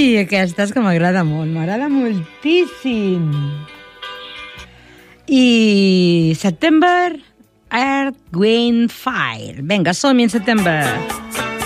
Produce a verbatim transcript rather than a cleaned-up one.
Ai, aquesta és que m'agrada molt, m'agrada moltíssim. I September, Earth, Wind, Fire. Vinga, som-hi en September.